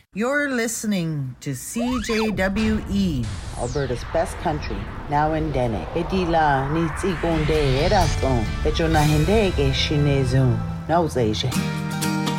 You're listening to CJWE, Alberta's best country, now in Dene. Edila nitsi gonde erason, echo na hende ke shinezun, nauzeje.